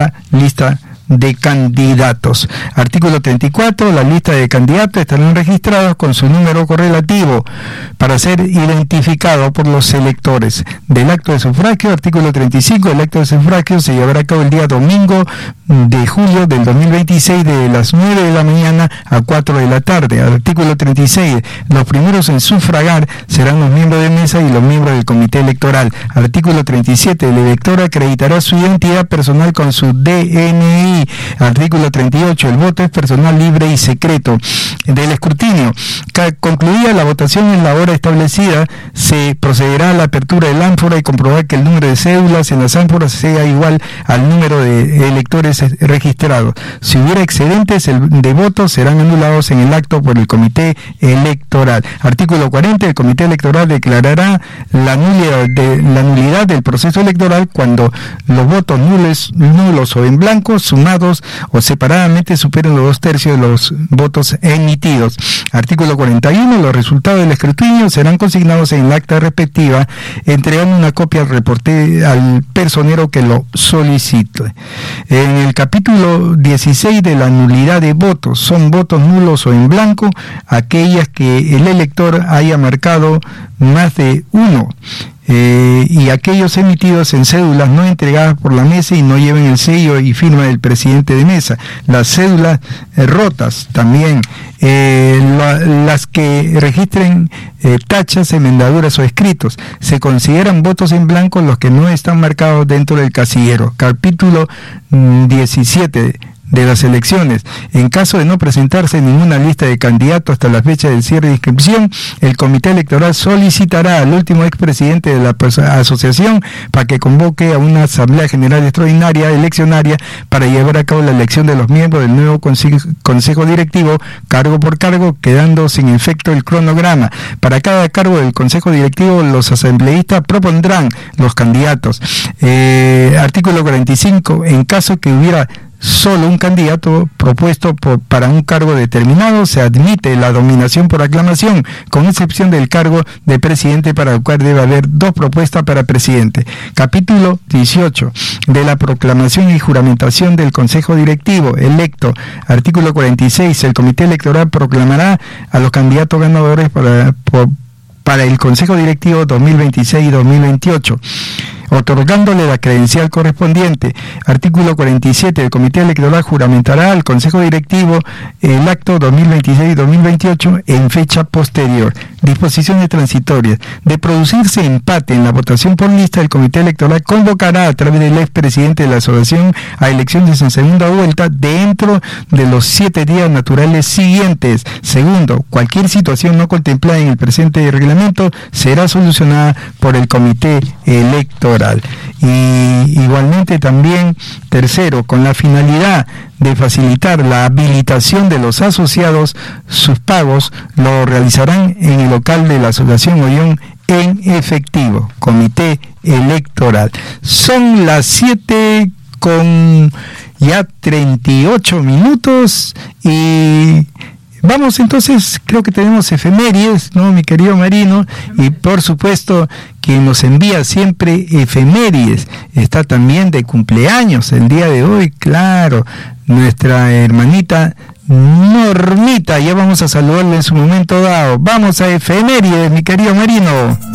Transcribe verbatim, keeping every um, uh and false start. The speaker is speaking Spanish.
la lista de candidatos. Artículo treinta y cuatro. La lista de candidatos estarán registrados con su número correlativo para ser identificado por los electores del acto de sufragio. Artículo treinta y cinco. El acto de sufragio se llevará a cabo el día domingo de julio del dos mil veintiséis de las nueve de la mañana a cuatro de la tarde. Artículo treinta y seis. Los primeros en sufragar serán los miembros de mesa y los miembros del comité electoral. Artículo treinta y siete. El elector acreditará su identidad personal con su D N I. Artículo treinta y ocho. El voto es personal, libre y secreto. Del escrutinio. Concluida la votación en la hora establecida, se procederá a la apertura del ánfora y comprobar que el número de cédulas en las ánforas sea igual al número de electores registrados. Si hubiera excedentes de votos, serán anulados en el acto por el comité electoral. Artículo cuarenta. El comité electoral declarará la nulidad, de, la nulidad del proceso electoral cuando los votos nulos, nulos o en blanco sumados o separadamente superen los dos tercios de los votos emitidos. Artículo cuarenta y uno. Los resultados del escrutinio serán consignados en el acta respectiva, entregando una copia al reporte al personero que lo solicite. En el capítulo dieciséis de la nulidad de votos, son votos nulos o en blanco aquellas que el elector haya marcado más de uno. Eh, y aquellos emitidos en cédulas no entregadas por la mesa y no lleven el sello y firma del presidente de mesa. Las cédulas eh, rotas también, eh, la, las que registren eh, tachas, enmendaduras o escritos. Se consideran votos en blanco los que no están marcados dentro del casillero. Capítulo mmm, diecisiete de las elecciones. En caso de no presentarse ninguna lista de candidatos hasta la fecha del cierre de inscripción, el comité electoral solicitará al último expresidente de la asociación para que convoque a una asamblea general extraordinaria eleccionaria para llevar a cabo la elección de los miembros del nuevo consejo, consejo directivo, cargo por cargo, quedando sin efecto el cronograma. Para cada cargo del consejo directivo, los asambleístas propondrán los candidatos. Eh, artículo cuarenta y cinco. En caso que hubiera solo un candidato propuesto por, para un cargo determinado, se admite la nominación por aclamación, con excepción del cargo de presidente, para el cual debe haber dos propuestas para presidente. Capítulo dieciocho. De la proclamación y juramentación del Consejo Directivo electo. Artículo cuarenta y seis. El Comité Electoral proclamará a los candidatos ganadores para, por, para el Consejo Directivo dos mil veintiséis y dos mil veintiocho. Otorgándole la credencial correspondiente. Artículo cuarenta y siete. El Comité Electoral juramentará al Consejo Directivo el acto dos mil veintiséis y dos mil veintiocho en fecha posterior. Disposiciones transitorias. De producirse empate en la votación por lista, el Comité Electoral convocará a través del expresidente de la asociación a elecciones en segunda vuelta dentro de los siete días naturales siguientes. Segundo, cualquier situación no contemplada en el presente reglamento será solucionada por el Comité Electoral. Y igualmente también, tercero, con la finalidad de facilitar la habilitación de los asociados, sus pagos lo realizarán en el local de la Asociación Ollón en efectivo. Comité Electoral. Son las siete con ya treinta y ocho minutos y vamos entonces, creo que tenemos efemérides, ¿no, mi querido Marino? Y por supuesto, quien nos envía siempre efemérides está también de cumpleaños el día de hoy, claro, nuestra hermanita Normita. Ya vamos a saludarle en su momento dado. Vamos a efemérides, mi querido Marino.